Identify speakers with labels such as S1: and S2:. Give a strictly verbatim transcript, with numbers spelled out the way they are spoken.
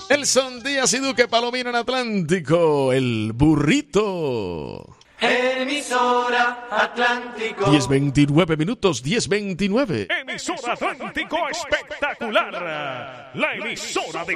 S1: Elson Díaz y Duque Palomino en Atlántico, el burrito.
S2: Emisora Atlántico.
S1: diez veintinueve minutos, diez veintinueve.
S3: Emisora Atlántico espectacular. La emisora de